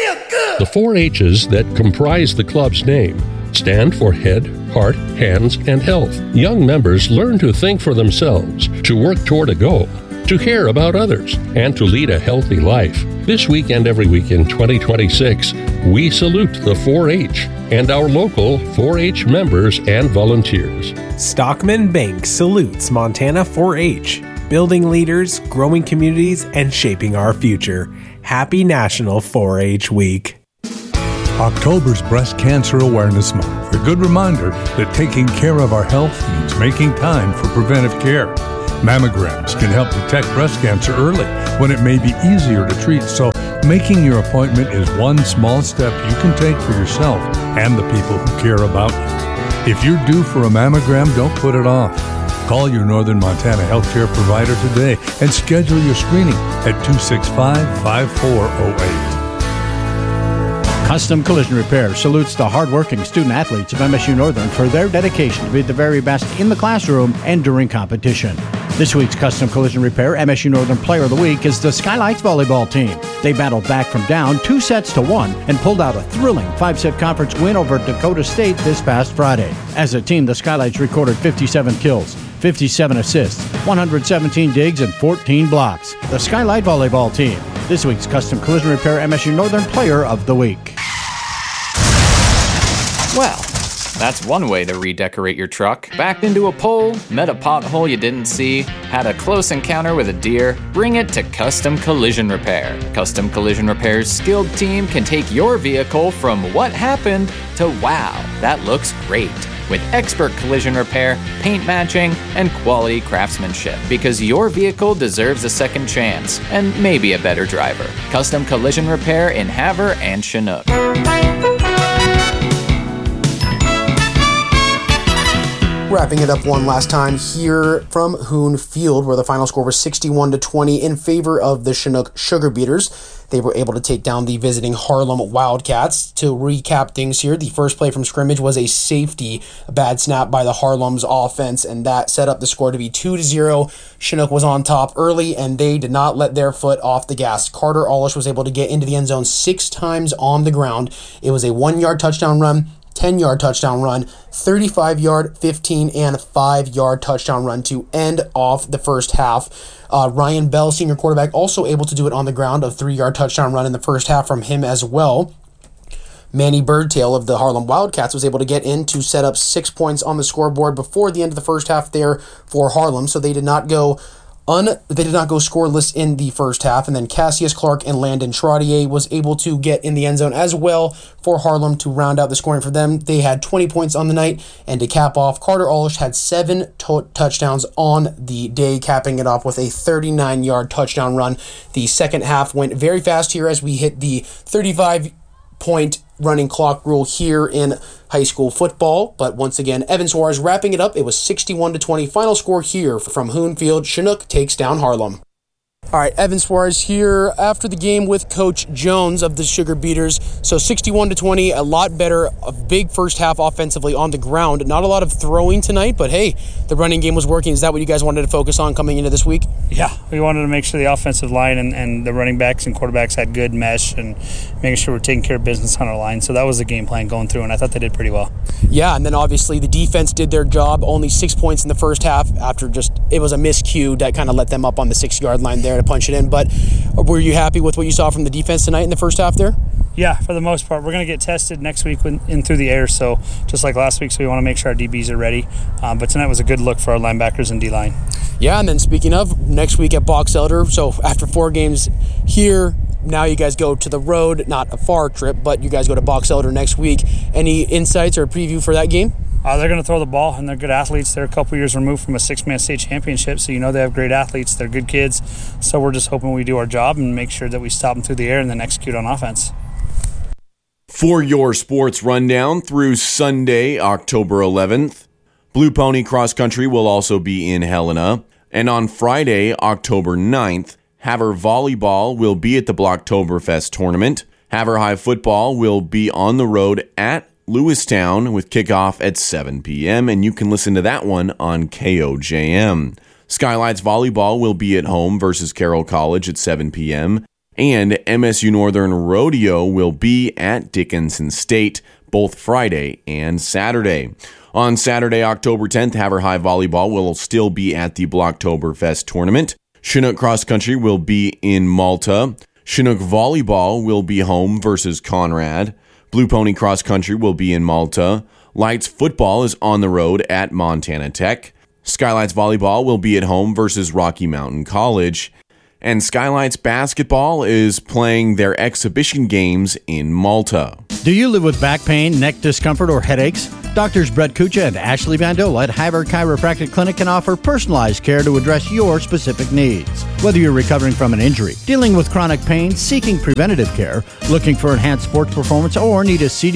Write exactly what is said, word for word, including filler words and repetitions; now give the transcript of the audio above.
feel good. The four H's that comprise the club's name stand for head, heart, hands, and health. Young members learn to think for themselves, to work toward a goal, to care about others, and to lead a healthy life. This week and every week in twenty twenty-six, we salute the four H and our local four H members and volunteers. Stockman Bank salutes Montana four H, building leaders, growing communities, and shaping our future. Happy National four H Week. October's Breast Cancer Awareness Month, a good reminder that taking care of our health means making time for preventive care. Mammograms can help detect breast cancer early when it may be easier to treat, so making your appointment is one small step you can take for yourself and the people who care about you. If you're due for a mammogram, don't put it off. Call your Northern Montana healthcare provider today and schedule your screening at two six five, five four zero eight. Custom Collision Repair salutes the hardworking student-athletes of M S U Northern for their dedication to be the very best in the classroom and during competition. This week's Custom Collision Repair M S U Northern Player of the Week is the Skylights volleyball team. They battled back from down two sets to one and pulled out a thrilling five-set conference win over Dakota State this past Friday. As a team, the Skylights recorded fifty-seven kills, fifty-seven assists, one hundred seventeen digs, and fourteen blocks. The Skylight volleyball team. This week's Custom Collision Repair M S U Northern Player of the Week. Well, that's one way to redecorate your truck. Backed into a pole, met a pothole you didn't see, had a close encounter with a deer, bring it to Custom Collision Repair. Custom Collision Repair's skilled team can take your vehicle from what happened to wow, that looks great. With expert collision repair, paint matching, and quality craftsmanship. Because your vehicle deserves a second chance, and maybe a better driver. Custom Collision Repair in Havre and Chinook. Wrapping it up one last time here from Hoon Field, where the final score was sixty-one to twenty in favor of the Chinook Sugar Beaters. They were able to take down the visiting Harlem Wildcats. To recap things here, the first play from scrimmage was a safety, a bad snap by the Harlem's offense, and that set up the score to be two to zero. Chinook was on top early, and they did not let their foot off the gas. Carter Olish was able to get into the end zone six times on the ground. It was a one-yard touchdown run, ten-yard touchdown run, thirty-five-yard, fifteen, and five-yard touchdown run to end off the first half. Uh, Ryan Bell, senior quarterback, also able to do it on the ground, a three-yard touchdown run in the first half from him as well. Manny Birdtail of the Harlem Wildcats was able to get in to set up six points on the scoreboard before the end of the first half there for Harlem, so they did not go Un, they did not go scoreless in the first half, and then Cassius Clark and Landon Trottier was able to get in the end zone as well for Harlem to round out the scoring for them. They had twenty points on the night, and to cap off, Carter Olish had seven to- touchdowns on the day, capping it off with a thirty-nine-yard touchdown run. The second half went very fast here as we hit the thirty-five-point running clock rule here in high school football. But once again, Evan Suarez wrapping it up. It was sixty-one to twenty. Final score here from Hoon Field. Chinook takes down Harlem. All right, Evan Suarez here after the game with Coach Jones of the Sugar Beaters. So sixty-one to twenty, a lot better, a big first half offensively on the ground. Not a lot of throwing tonight, but hey, the running game was working. Is that what you guys wanted to focus on coming into this week? Yeah, we wanted to make sure the offensive line and, and the running backs and quarterbacks had good mesh and making sure we're taking care of business on our line. So that was the game plan going through, and I thought they did pretty well. Yeah, and then obviously the defense did their job. Only six points in the first half after just, it was a miscue that kind of let them up on the six-yard line there to punch it in. But were you happy with what you saw from the defense tonight in the first half there? Yeah, for the most part. We're going to get tested next week when, in through the air, so just like last week, so we want to make sure our D Bs are ready. Um, but tonight was a good look for our linebackers and D-line. Yeah, and then speaking of, next week at Box Elder, so after four games here, now you guys go to the road, not a far trip, but you guys go to Box Elder next week. Any insights or preview for that game? Uh, they're going to throw the ball, and they're good athletes. They're a couple years removed from a six-man state championship, so you know they have great athletes. They're good kids, so we're just hoping we do our job and make sure that we stop them through the air and then execute on offense. For your sports rundown through Sunday, October eleventh, Blue Pony Cross Country will also be in Helena, and on Friday, October ninth, Havre Volleyball will be at the Blocktoberfest tournament. Havre High Football will be on the road at Lewistown with kickoff at seven p.m., and you can listen to that one on K O J M. Skylights Volleyball will be at home versus Carroll College at seven p.m., And M S U Northern Rodeo will be at Dickinson State both Friday and Saturday. On Saturday, October tenth, Havre High Volleyball will still be at the Blocktoberfest tournament. Chinook Cross Country will be in Malta. Chinook Volleyball will be home versus Conrad. Blue Pony Cross Country will be in Malta. Lights Football is on the road at Montana Tech. Skylights Volleyball will be at home versus Rocky Mountain College. And Skylights Basketball is playing their exhibition games in Malta. Do you live with back pain, neck discomfort, or headaches? Doctors Brett Kucha and Ashley Bandola at Havre Chiropractic Clinic can offer personalized care to address your specific needs. Whether you're recovering from an injury, dealing with chronic pain, seeking preventative care, looking for enhanced sports performance, or need a C D